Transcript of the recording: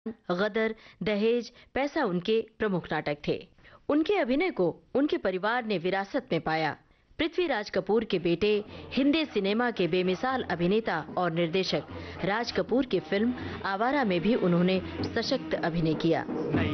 गदर, दहेज, पैसा उनके प्रमुख नाटक थे। उनके अभिनय को उनके परिवार ने विरासत में पाया। पृथ्वीराज कपूर के बेटे, हिंदी सिनेमा के बेमिसाल अभिनेता और निर्देशक राज कपूर की फिल्म आवारा में भी उन्होंने सशक्त अभिनय किया।